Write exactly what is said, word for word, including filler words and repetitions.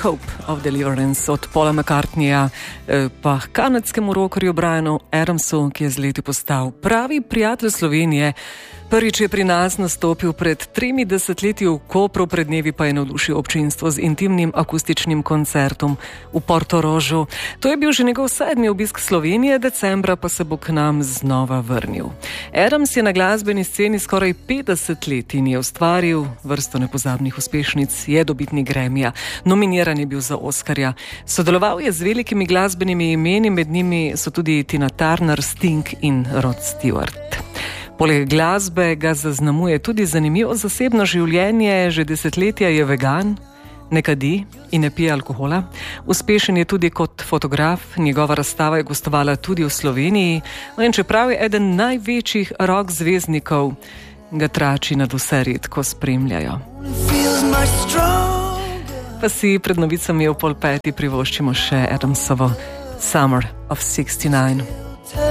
Hope of Deliverance od Paula McCartneyja pa kanadskemu rockerju Brianu Adamsu, ki je z leti postal pravi prijatelj Slovenije. Prvič je pri nas nastopil pred tremi desetletji v Kopru, pred dnevi pa je navdušil občinstvo z intimnim akustičnim koncertom v Portorožu. To je bil že njegov sedmi obisk Slovenije, decembra pa se bo k nam znova vrnil. Adams je na glasbeni sceni skoraj petdeset let in je ustvaril vrsto nepozabnih uspešnic, je dobitnik Grammyja, nominiran je bil za Oskarja. Sodeloval je z velikimi glasbenimi imeni, med njimi so tudi Tina Turner, Sting in Rod Stewart. Poleg glasbe ga zaznamuje tudi zanimivo zasebno življenje, že desetletja je vegan, ne kadi in ne pije alkohola. Uspešen je tudi kot fotograf, njegova razstava je gostovala tudi v Sloveniji. No, in čeprav je eden največjih rock zvezdnikov, ga trači nad vse redko spremljajo. Pa si pred novicami o pol peti privoščimo še Adamsovo Summer of sixty-nine.